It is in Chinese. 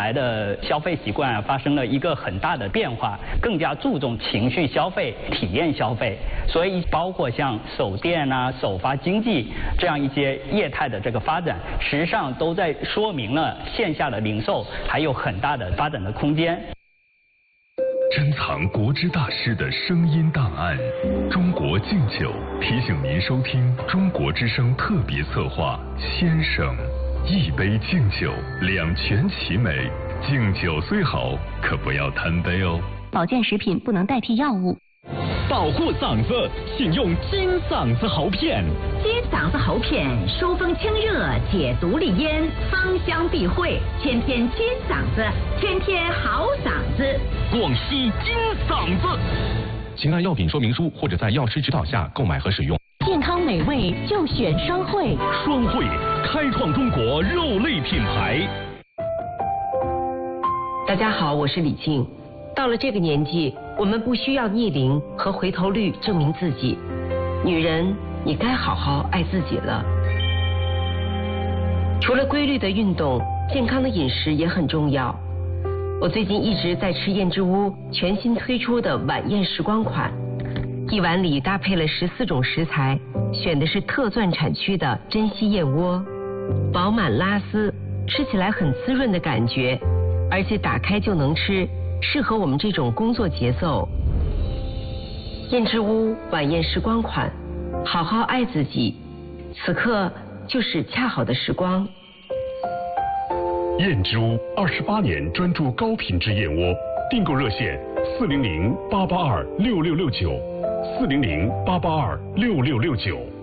来的消费习惯发生了一个很大的变化，更加注重情绪消费、体验消费，所以包括像首店啊、首发经济这样一些业态的这个发展，实际上都在说明了线下的零售还有很大的发展的空间。 珍藏国之大师的声音档案，中国敬酒提醒您收听中国之声特别策划《先生》，一杯敬酒，两全其美。敬酒虽好，可不要贪杯哦。 保健食品不能代替药物。 保护嗓子，请用金嗓子喉片。 金嗓子喉片收风清热，解毒利咽，芳香避秽，天天金嗓子，天天好嗓子。 广西金嗓子。请按药品说明书或者在药师指导下购买和使用。 健康美味就选双汇。 双汇开创中国肉类品牌。 大家好，我是李静。到了这个年纪，我们不需要逆龄和回头率证明自己。女人，你该好好爱自己了。除了规律的运动，健康的饮食也很重要。我最近一直在吃燕之屋全新推出的晚宴时光款，一碗里搭配了14种食材，选的是特钻产区的珍稀燕窝，饱满拉丝，吃起来很滋润的感觉，而且打开就能吃，适合我们这种工作节奏。燕之屋晚宴时光款，好好爱自己，此刻就是恰好的时光。 燕之屋28年专注高品质燕窝，订购热线400-882-6669，400-882-6669。